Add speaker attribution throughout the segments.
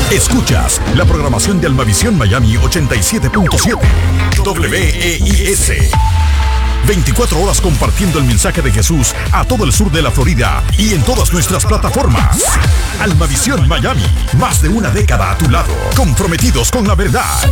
Speaker 1: Escuchas la programación de Almavisión Miami 87.7 WEIS. 24 horas compartiendo el mensaje de Jesús a todo el sur de la Florida y en todas nuestras plataformas. Almavisión Miami, más de una década a tu lado, comprometidos con la verdad.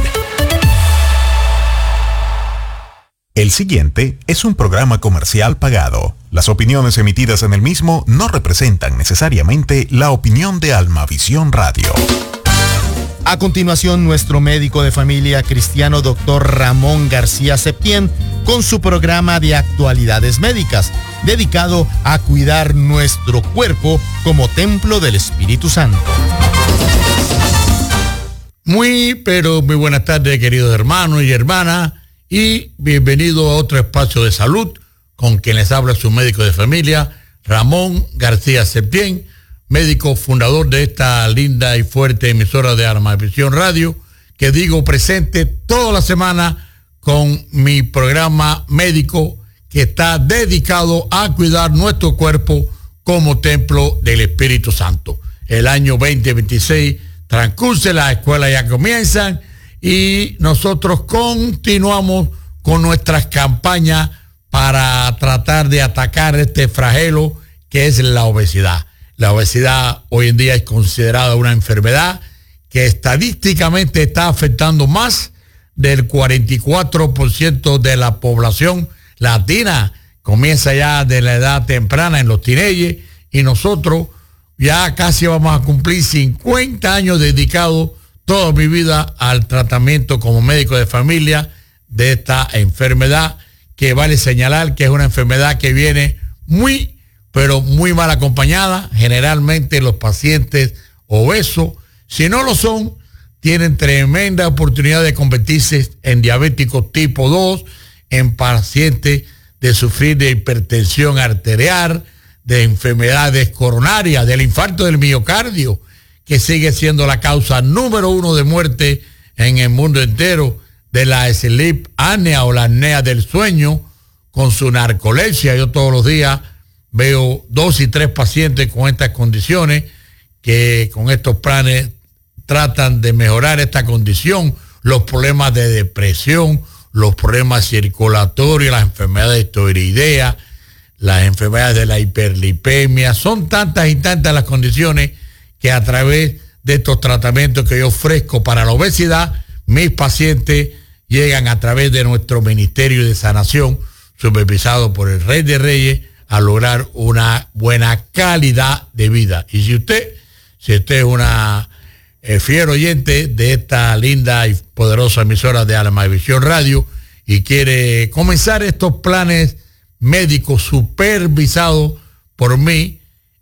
Speaker 2: El siguiente es un programa comercial pagado. Las opiniones emitidas en el mismo no representan necesariamente la opinión de Almavisión Radio.
Speaker 3: A continuación, nuestro médico de familia cristiano, Dr. Ramón García Septién, con su programa de actualidades médicas, dedicado a cuidar nuestro cuerpo como templo del Espíritu Santo.
Speaker 4: Muy buenas tardes, queridos hermanos y hermanas, y bienvenido a otro espacio de salud con quien les habla su médico de familia, Ramón García Septién, médico fundador de esta linda y fuerte emisora de Almavisión Radio, que digo presente toda la semana con mi programa médico que está dedicado a cuidar nuestro cuerpo como templo del Espíritu Santo. El año 2026 transcurre, las escuelas ya comienzan y nosotros continuamos con nuestras campañas para tratar de atacar este flagelo que es la obesidad. La obesidad hoy en día es considerada una enfermedad que estadísticamente está afectando más del 44% de la población latina. Comienza ya de la edad temprana en los teenagers y nosotros ya casi vamos a cumplir 50 años dedicados toda mi vida al tratamiento como médico de familia de esta enfermedad, que vale señalar que es una enfermedad que viene muy mal acompañada. Generalmente los pacientes obesos, si no lo son, tienen tremenda oportunidad de convertirse en diabéticos tipo 2, en pacientes de sufrir de hipertensión arterial, de enfermedades coronarias, del infarto del miocardio, que sigue siendo la causa número 1 de muerte en el mundo entero, de la sleep apnea o la apnea del sueño, con su narcolepsia. Yo todos los días veo 2 y 3 pacientes con estas condiciones que con estos planes tratan de mejorar esta condición, los problemas de depresión, los problemas circulatorios, las enfermedades tiroideas, las enfermedades de la hiperlipemia. Son tantas y tantas las condiciones que a través de estos tratamientos que yo ofrezco para la obesidad, mis pacientes llegan a través de nuestro Ministerio de Sanación, supervisado por el Rey de Reyes, a lograr una buena calidad de vida. Y si usted es una fiel oyente de esta linda y poderosa emisora de Almavisión Radio y quiere comenzar estos planes médicos supervisados por mí,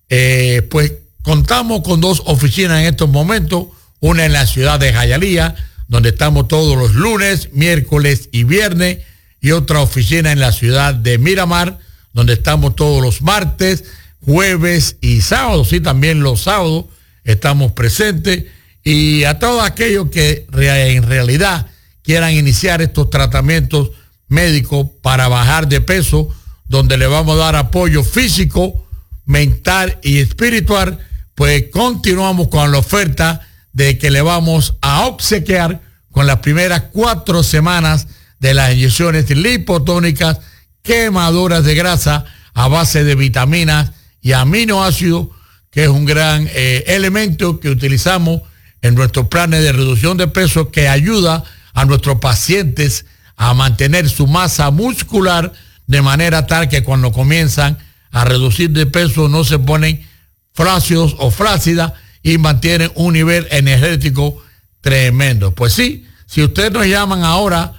Speaker 4: pues contamos con 2 oficinas en estos momentos, una en la ciudad de Hialeah, donde estamos todos los lunes, miércoles y viernes, y otra oficina en la ciudad de Miramar, donde estamos todos los martes, jueves y sábados, y también los sábados estamos presentes. Y a todos aquellos que en realidad quieran iniciar estos tratamientos médicos para bajar de peso, donde le vamos a dar apoyo físico, mental y espiritual, pues continuamos con la oferta de que le vamos a obsequiar con las primeras 4 semanas de las inyecciones lipotónicas quemadoras de grasa a base de vitaminas y aminoácidos, que es un gran elemento que utilizamos en nuestros planes de reducción de peso, que ayuda a nuestros pacientes a mantener su masa muscular de manera tal que cuando comienzan a reducir de peso no se ponen flácidos o flácidas y mantienen un nivel energético tremendo. Pues sí, si ustedes nos llaman ahora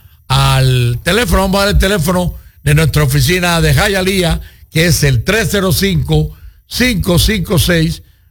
Speaker 4: al teléfono, vamos a dar el teléfono de nuestra oficina de Hialeah, que es el 305-556